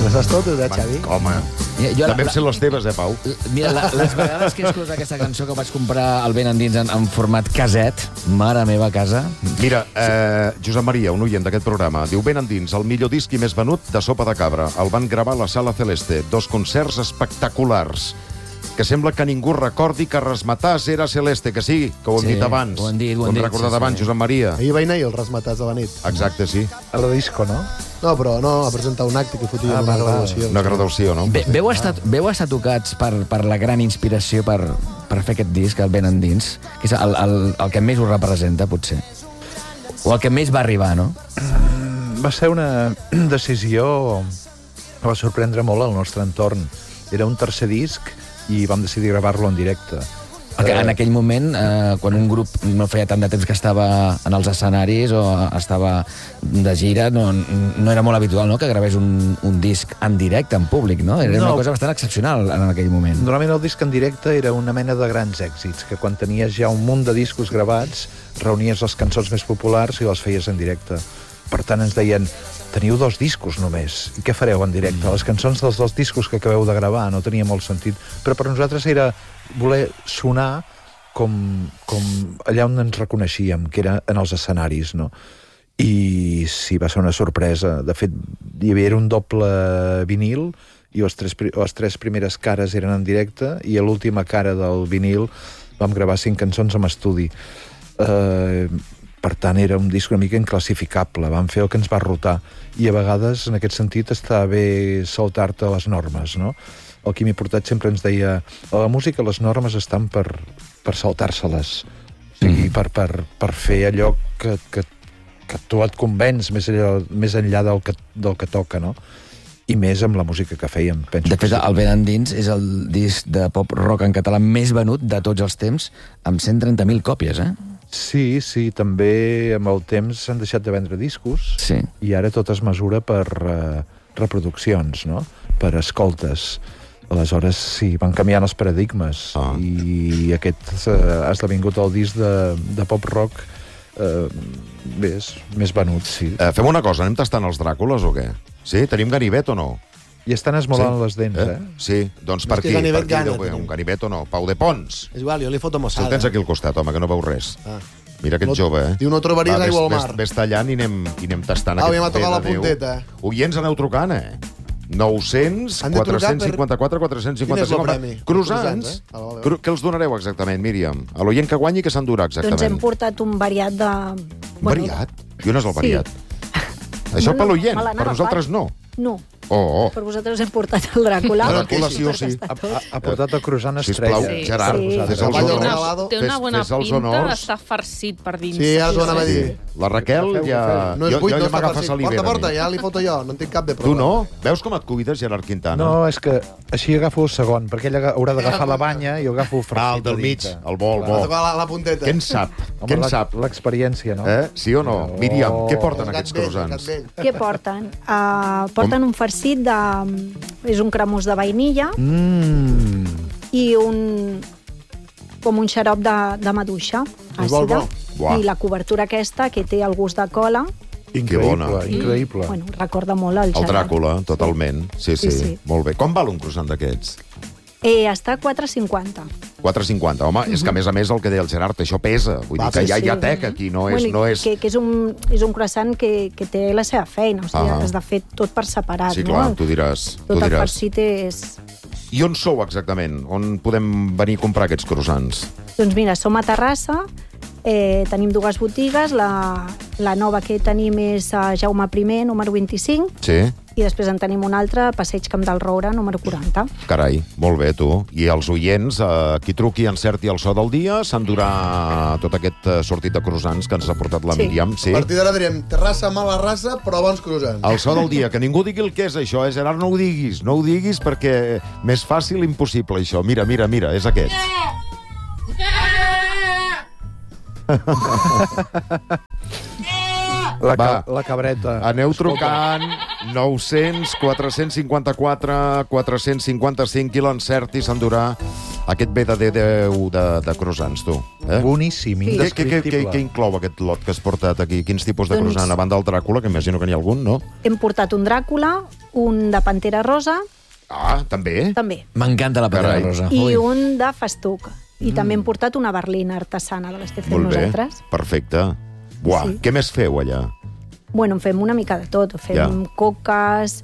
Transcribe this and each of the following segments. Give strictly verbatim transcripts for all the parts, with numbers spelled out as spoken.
Les saps totes, eh, Xavi? Home, jo, també em sé les teves, eh, Pau? Mira, la, les vegades que he escoltat aquesta cançó que vaig comprar al Ben Endins en, en format caset, mare meva casa... Mira, eh, Josep Maria, un oient d'aquest programa, diu Ben Endins, el millor disc i més venut de Sopa de Cabra. El van gravar a la Sala Celeste. Dos concerts espectaculars. Que sembla que ningú recordi que Rasmatàs era Celeste, que sí, que ho hem Sí, dit abans. ho hem dit, ho hem hem dit, recordat sí, abans, sí. Josep Maria. Ahir va anar-hi el Rasmatàs de la nit. Exacte, sí. A la disco, no? No, però no, a presentar un acte que fotia Ah, una va, va. graduació. Una graduació, no? Bé, veu, estar, veu estar tocats per, per la gran inspiració per, per fer aquest disc, el Ben Endins, que és el, el, el que més ho representa, potser. O el que més va arribar, no? Va ser una decisió que va sorprendre molt al nostre entorn. Era un tercer disc i vam decidir gravar-lo en directe. Que en aquell moment, eh, quan un grup no feia tant de temps que estava en els escenaris o estava de gira, no, no era molt habitual, no?, que gravés un, un disc en directe, en públic, no? Era No. una cosa bastant excepcional en aquell moment. Normalment el disc en directe era una mena de grans èxits, que quan tenies ja un munt de discos gravats, reunies les cançons més populars i les feies en directe. Per tant, ens deien, teniu dos discos només, i què fareu en directe? Les cançons dels dos discos que acabeu de gravar no tenia molt sentit, però per nosaltres era voler sonar com, com allà on ens reconeixíem, que era en els escenaris, no? I sí, va ser una sorpresa. De fet, hi havia un doble vinil i les tres, les tres primeres cares eren en directe i a l'última cara del vinil vam gravar cinc cançons en estudi. Eh... Per tant, era un disc una mica inclassificable. Vam fer el que ens va rotar. I a vegades, en aquest sentit, està bé saltar-te les normes, no? El Quimi Portat sempre ens deia a la música les normes estan per, per saltar-se-les. O sigui, per, per, per fer allò que, que, que tu et convenç més enllà, més enllà del, que, del que toca, no? I més amb la música que fèiem, penso. De fet, el Ben Endins és el disc de pop-rock en català més venut de tots els temps, amb cent trenta mil còpies, eh? Sí, sí, també amb el temps s'han deixat de vendre discos Sí. i ara tot es mesura per uh, reproduccions, no? Per escoltes. Aleshores, sí, van canviant els paradigmes Ah. i aquest uh, ha esdevingut el disc de, de pop-rock uh, més, més venut, sí. Eh, fem una cosa, anem tastant els Dràcules o què? Sí? Tenim ganivet o no? I estan esmolant Sí? les dents, eh? Eh? Sí, doncs No per és que aquí, ganivet per aquí gana, deu haver tenim. un ganivet o no? Pau de Pons. És igual, jo li foto Si el mossada. tens aquí al costat, home, que no veu res. Ah. Mira aquest No- jove, eh? diu, no trobaries Va, aigua al ves- mar. Ves, ves tallant i anem, i anem tastant Au, aquest ja m'ha tocat bé la de Déu. punteta. Oients, aneu trucant, eh? nou cents, Han de trucar quatre-cents cinquanta-quatre, quatre-cents cinquanta-cinc. Quin és el premi? Croissants. Croissants, eh? Ah, vale, vale. Cru- Què els donareu exactament, Míriam? A l'oient que guanyi, què s'endurà exactament? Doncs hem portat un variat de... Variat? I on és el Sí. variat? Això No, per no, l'oient, me l'anava per nosaltres part. no. No, Oh, oh. per vosaltres hem portat el Dràcula. El Dràcula sí o perquè sí. està Ha, tot. ha, ha portat el croissant Sisplau, estrella. Sí. Gerard, Sí. fes els Caballo honors. regalado. Té una Fes- bona fes els pinta honors. d'estar farcit per dins. Sí, ara t'ho anava a dir. La Raquel ja... No és jo, buit, jo no ja està m'agafa farcit. salivera. Porta, porta, a mi. ja li foto jo, no en tinc cap de Tu problema. no? Veus com et cuides, Gerard Quintana? No, és que així agafo el segon, perquè ell haurà d'agafar la banya i jo agafo el farcit. Ah, el del a mig, dintre. el bo, el M'ha bo. tocat la, la punteta. Què en sap? Home, Què en la- sap? L'experiència, no? Eh? Sí o no? Oh. Míriam, què porten El gat aquests vell, el gat croissants? vell. Què porten? Uh, porten un farcit de... És un cremós de vainilla Mmm... i un... com un xarop de, de maduixa És molt àcida. bo. Buah. I la cobertura aquesta, que té el gust de cola, Increïble, bona. increïble. bueno, recorda molt el El xarop. Dràcula, totalment. Sí, sí, Sí, sí. molt bé. Com val un croissant d'aquests? Eh, està a quatre cinquanta. quatre cinquanta. Home, és que a més a més el que deia el Gerard, això pesa. Vull dir que sí, ja hi ha sí. teca aquí, no és... Bueno, i No és... que, que és, un, és un croissant que, que té la seva feina, o sigui, Ah. has de fer tot per separat, Sí, clar, no? tu diràs. Tu Tot el diràs. farcit és... I on sou exactament? On podem venir a comprar aquests croissants? Doncs mira, som a Terrassa, eh, tenim dues botigues, la, la nova que tenim és a Jaume I, número vint-i-cinc, Sí? i després en tenim una altra, Passeig Camp del Roure, número quaranta. Carai, molt bé, tu. I els oients, eh, qui truqui i encerti el so del dia, s'endurà tot aquest eh, sortit de croissants que ens ha portat la Sí. Míriam. Sí? A partir d'ara direm terrassa, mala raça, però bons croissants. El so del dia, que ningú digui el que és això, eh, Gerard, no ho diguis, no ho diguis perquè més fàcil impossible, això. Mira, mira, mira, és aquest. La, Va. ca la cabreta. Aneu trucant nou-cents, quatre-cents cinquanta-quatre, quatre-cents cinquanta-cinc i l'encerti s'endurà aquest bé de Déu de, de croissants, tu. Eh? Boníssim, Què, què, què, què, indescriptible. què inclou aquest lot que has portat aquí? Quins tipus de Doncs- croissant? A banda del Dràcula, que imagino que n'hi ha algun, no? Hem portat un Dràcula, un de Pantera Rosa, Ah, també? també, M'encanta la Pantera Carai. Rosa. i Ui. un de festuc. I també hem portat una berlina artesana de les que fem Molt bé, nosaltres. perfecte. Buah, Sí. què més feu allà? Bueno, en fem una mica de tot. Fem Ja. coques...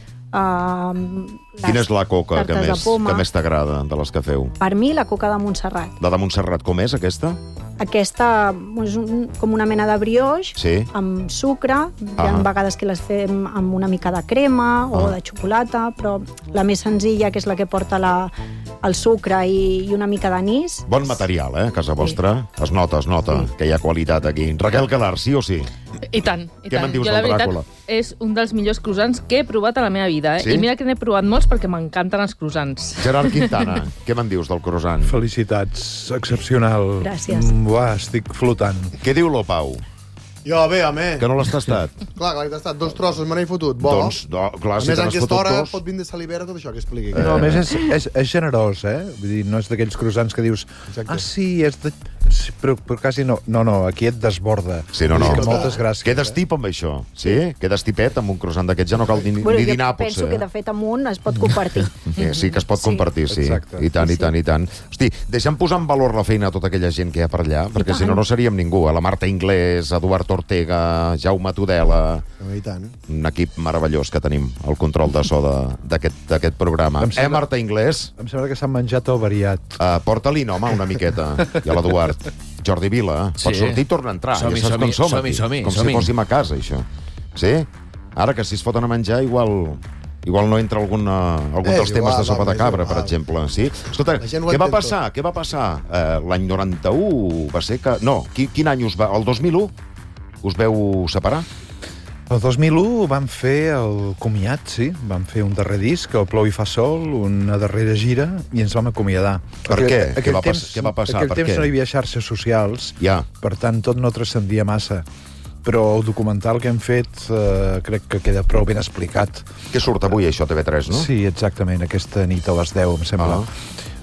Uh, Quina és la coca que tartes de més, poma. que més t'agrada de les que feu? Per mi, la coca de Montserrat. La de Montserrat, com és, aquesta? Aquesta és un, com una mena de brioix Sí. amb sucre. Hi ha Ah. vegades que les fem amb una mica de crema o Ah. de xocolata, però la més senzilla, que és la que porta la, el sucre i, i una mica d'anís. Bon material, eh, a casa vostra. Es nota, es nota, Sí. que hi ha qualitat aquí. Raquel Calar, sí o sí? I tant, i Què tant. me'n dius jo, la del veritat, Dràcula? és un dels millors croissants que he provat a la meva vida. Eh? Sí? I mira que n'he provat molts perquè m'encanten els croissants. Gerard Quintana, què me'n dius del croissant? Felicitats, excepcional. Gràcies. Mm, Buah, estic flotant. Què diu l'Opau? Jo, bé, home. Que no l'has tastat? Clar, clar, que t'ha estat dos trossos, me n'he fotut. Bo. Doncs, no, clar, a si més, te en n'has aquesta fotut hora dos... pot vindre salivera tot això que expliqui. Eh. No, a més, és, és, és generós, eh? Vull dir, no és d'aquells croissants que dius Exacte. ah, sí, és de... Sí, però, però quasi no. No, no, aquí et desborda. Sí, no, no. És que moltes gràcies. Quedes tip amb això, sí? Quedes tipet amb un croissant d'aquests, ja no cal ni, Bueno, ni jo dinar, penso potser. que de fet amunt es pot compartir. Eh, sí que es pot Sí. compartir, sí. Exacte. I tant, i Sí. tant, i tant. Hosti, deixa'm posar en valor la feina a tota aquella gent que hi ha per allà, perquè tant. si no, no seríem ningú. A la Marta Inglés, Eduard Ortega, Jaume Tudela, I tant. un equip meravellós que tenim al control de so de- d'aquest d'aquest programa. Em Eh, sembla- Marta Inglés? Em sembla que s'han menjat el variat. Uh, Porta-li, home, una miqueta. I a l'Eduard. Jordi Vila, Sí. pots sortir i tornar a entrar. Som-hi, ja saps com som-hi, som, som-hi, aquí. som-hi, Com som-hi. si fóssim a casa, això. Sí? Ara que si es foten a menjar, igual... Igual no entra alguna, algun És dels temes igual, de sopa de home, és cabra, igual. per exemple. Sí? Escolta, La gent ho què va entén passar? Què va passar? Eh, L'any noranta-u va ser que... No, qui, quin any us va... El dos mil u us veu separar? El dos mil u vam fer el comiat, sí. Vam fer un darrer disc, el Plou i fa sol, una darrera gira, i ens vam acomiadar. Per Aquell- què? Què aquell va pas- temps- què va passar? Aquell Per temps què? no hi havia xarxes socials, Ja. per tant, tot no transcendia massa. Però el documental que hem fet eh, crec que queda prou ben explicat. Què surt avui, això, T V tres, no? Sí, exactament, aquesta nit a les deu, em sembla. Ah.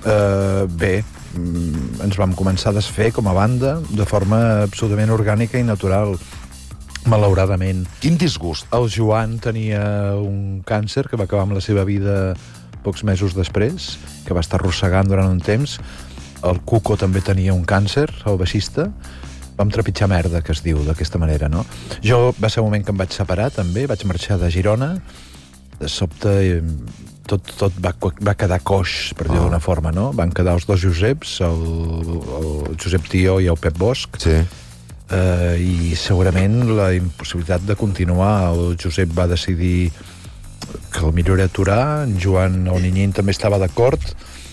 Uh, bé, mm, ens vam començar a desfer com a banda de forma absolutament orgànica i natural, malauradament. Quin disgust. El Joan tenia un càncer que va acabar amb la seva vida pocs mesos després, que va estar arrossegant durant un temps. El Cuco també tenia un càncer, el baixista. Vam trepitjar merda, que es diu d'aquesta manera, no? Jo va ser un moment que em vaig separar, també. Vaig marxar de Girona. De sobte, eh, tot, tot va, va quedar coix, per dir-ho d'una forma, no? Van quedar els dos Joseps, el, el Josep Tió i el Pep Bosch, Sí. eh, i segurament la impossibilitat de continuar. El Josep va decidir que el millor era aturar, en Joan o Niñín també estava d'acord.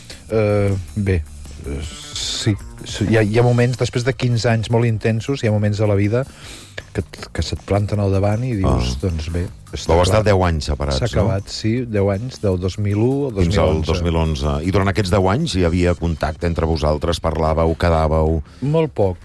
Eh, bé, eh, sí, sí, hi ha, hi ha moments, després de quinze anys molt intensos, hi ha moments de la vida que, et- que se't planten al davant i dius, Ah. doncs bé, està Vau estar clar. deu anys separats, S'ha acabat, sí, deu anys, del dos mil u al dos Fins mil al onze. dos mil onze. I durant aquests deu anys hi havia contacte entre vosaltres? Parlàveu, quedàveu... Molt poc,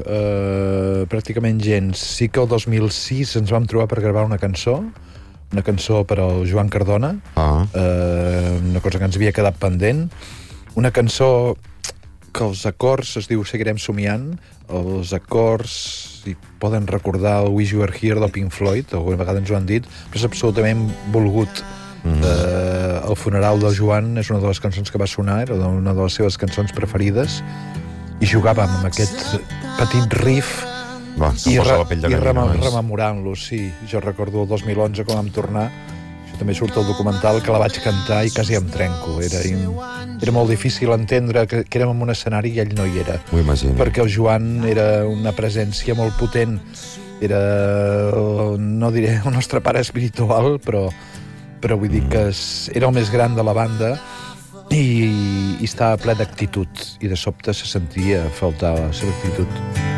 eh, pràcticament gens. Sí que el dos mil sis ens vam trobar per gravar una cançó, una cançó per al Joan Cardona, Ah. eh, una cosa que ens havia quedat pendent, una cançó que els acords es diu Seguirem somiant, els acords si poden recordar el Wish You Were Here del Pink Floyd, alguna vegada ens ho han dit, però és absolutament volgut. Mm. Eh, el funeral del Joan és una de les cançons que va sonar, era una de les seves cançons preferides, i jugàvem amb aquest petit riff Va, i, em posa re, la pell de i gallina. rem nois. rememorant-lo, sí. Jo recordo el dos mil onze quan vam tornar, això també surt al documental, que la vaig cantar i quasi em trenco. Era, era molt difícil entendre que, que érem en un escenari i ell no hi era. M'ho imagino. Perquè el Joan era una presència molt potent. Era, no diré el nostre pare espiritual, però, però vull dir que es, era el més gran de la banda i, i estava ple d'actitud. I de sobte se sentia faltar la seva actitud.